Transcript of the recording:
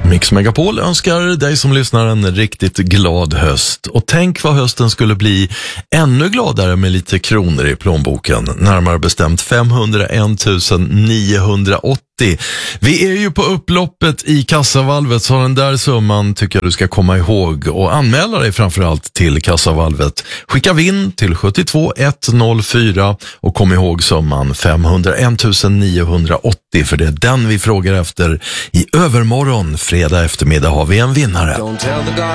Mix Megapol önskar dig som lyssnar en riktigt glad höst. Och tänk vad hösten skulle bli ännu gladare med lite kronor i plånboken. Närmare bestämt 501 980. Vi är ju på upploppet i kassavalvet, så den där summan tycker jag du ska komma ihåg. Och anmäla dig framförallt till kassavalvet. Skicka vinn till 72104 och kom ihåg summan 501 980. För det är den vi frågar efter. I övermorgon, fredag eftermiddag, har vi en vinnare.